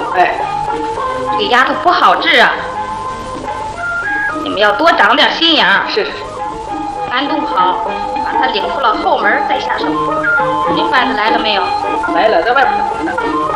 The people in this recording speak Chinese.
哎， 这个丫头不好治啊，你们要多长点心眼儿。 是。 安顿好，把她领出了后门再下手。您贩子来了没有？ 来了，在外边等着呢。